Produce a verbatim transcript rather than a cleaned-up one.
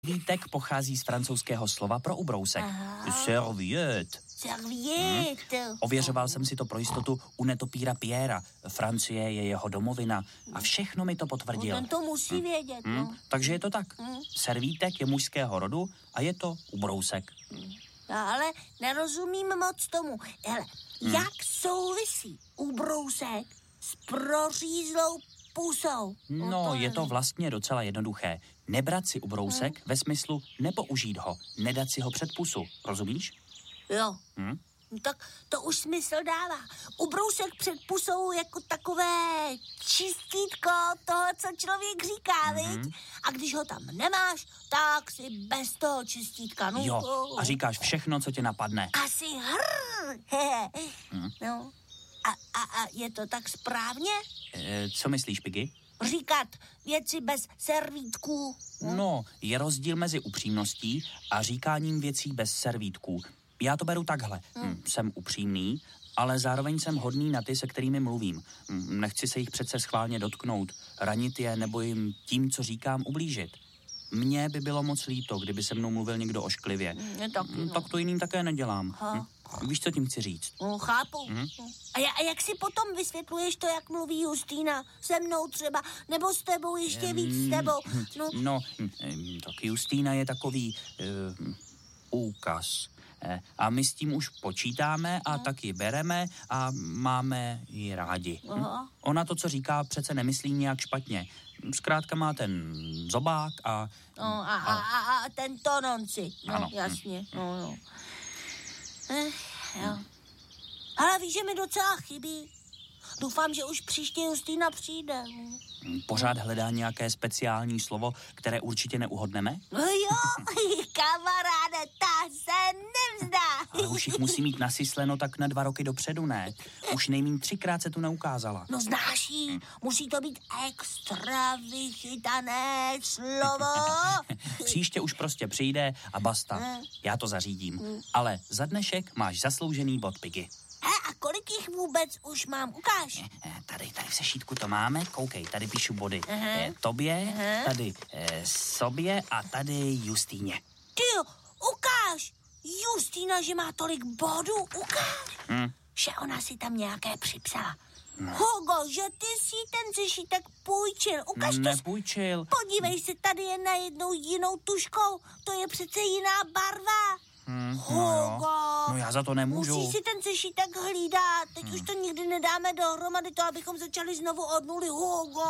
Servítek pochází z francouzského slova pro ubrousek. Serviette. Serviette. Hmm. Ověřoval jsem si to pro jistotu u netopíra Pierra. Francie je jeho domovina a všechno mi to potvrdil. No, ten to musí vědět, hmm. no. Takže je to tak. Hmm. Servítek je mužského rodu a je to ubrousek. No, ale nerozumím moc tomu. Hele, hmm. jak souvisí ubrousek s prořízlou pusou? No, to je to vlastně docela jednoduché. Nebrat si ubrousek hmm. ve smyslu nepoužít ho, nedat si ho před pusu. Rozumíš? Jo. Hmm? Tak to už smysl dává. Ubrousek před pusou jako takové čistítko toho, co člověk říká, mm-hmm. viď? A když ho tam nemáš, tak si bez toho čistítka. No, jo, a říkáš všechno, co tě napadne. Asi hrr. mm. No. A, a, a je to tak správně? E, co myslíš, Piggy? Říkat věci bez servítků. No. no, je rozdíl mezi upřímností a říkáním věcí bez servítků. Já to beru takhle. Hmm. Jsem upřímný, ale zároveň jsem hodný na ty, se kterými mluvím. Nechci se jich přece schválně dotknout, ranit je nebo jim tím, co říkám, ublížit. Mně by bylo moc líto, kdyby se mnou mluvil někdo ošklivě. Tak, no. tak to jiným také nedělám. Hm? Víš, co tím chci říct? No, chápu. Hm? A, ja, a jak si potom vysvětluješ to, jak mluví Justýna? Se mnou třeba, nebo s tebou ještě um, víc s tebou? No, no tak Justýna je takový uh, úkaz. A my s tím už počítáme a no. tak ji bereme a máme ji rádi. Aha. Ona to, co říká, přece nemyslí nějak špatně. Zkrátka má ten zobák a... No, a, a, a, a ten tononci. No, ano. Jasně. No, no. Eh, jo. Ale víš, že mi docela chybí. Doufám, že už příště Justýna přijde. Pořád hledá nějaké speciální slovo, které určitě neuhodneme? No jo, kamaráde, ta se nevzdá. Ale už jich musí mít nasysleno tak na dva roky dopředu, ne? Už nejmín třikrát se tu neukázala. No znáš jí, musí to být extra vychytané slovo. Příště už prostě přijde a basta. Já to zařídím. Ale za dnešek máš zasloužený bod, Piggy. He, a kolik jich vůbec už mám? Ukáž. Tady, tady v sešítku to máme. Koukej, tady píšu body. Aha. Tobě, Aha. tady eh, sobě a tady Justýně. Ty jo, ukáž. Justýna, že má tolik bodů, ukáž. Hmm. Že ona si tam nějaké připsala. No. Hugo, že ty si ten sešítek půjčil. Ukaž to. Nepůjčil. Podívej se, tady je najednou jinou tuškou. To je přece jiná barva. Hmm, Hugo. No, no já za to nemůžu. Musíš si ten sešítek hlídat. Teď hmm. už to nikdy nedáme dohromady, to abychom začali znovu od nuly. Hugo.